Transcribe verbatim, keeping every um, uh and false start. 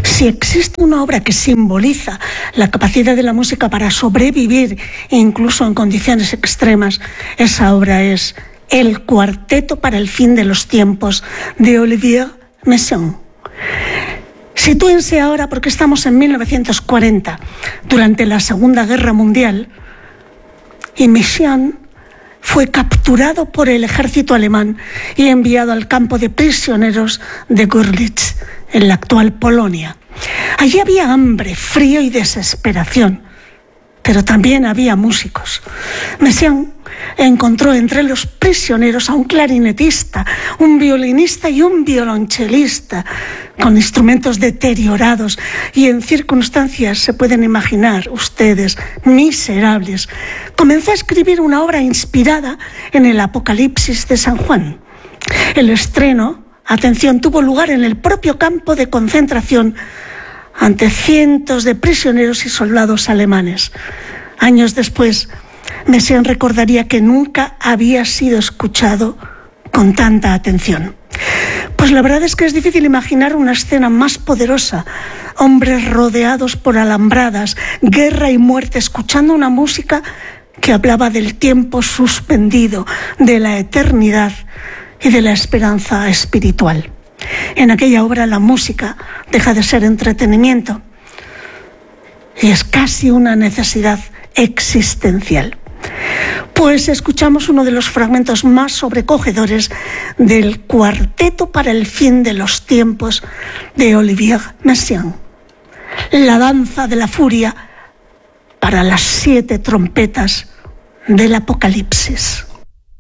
Si existe una obra que simboliza la capacidad de la música para sobrevivir incluso en condiciones extremas, esa obra es El Cuarteto para el Fin de los Tiempos de Olivier Messiaen. Sitúense ahora porque estamos en mil novecientos cuarenta, durante la Segunda Guerra Mundial, y Messiaen fue capturado por el ejército alemán y enviado al campo de prisioneros de Görlitz, en la actual Polonia. Allí había hambre, frío y desesperación, pero también había músicos. Messiaen encontró entre los prisioneros a un clarinetista, un violinista y un violonchelista, con instrumentos deteriorados y en circunstancias, se pueden imaginar ustedes, miserables. Comenzó a escribir una obra inspirada en el Apocalipsis de San Juan. El estreno, atención, tuvo lugar en el propio campo de concentración ante cientos de prisioneros y soldados alemanes. Años después, Messiaen recordaría que nunca había sido escuchado con tanta atención. Pues la verdad es que es difícil imaginar una escena más poderosa. Hombres rodeados por alambradas, guerra y muerte, escuchando una música que hablaba del tiempo suspendido, de la eternidad y de la esperanza espiritual. En aquella obra la música deja de ser entretenimiento y es casi una necesidad existencial. Pues escuchamos uno de los fragmentos más sobrecogedores del Cuarteto para el Fin de los Tiempos de Olivier Messiaen, la danza de la furia para las siete trompetas del Apocalipsis.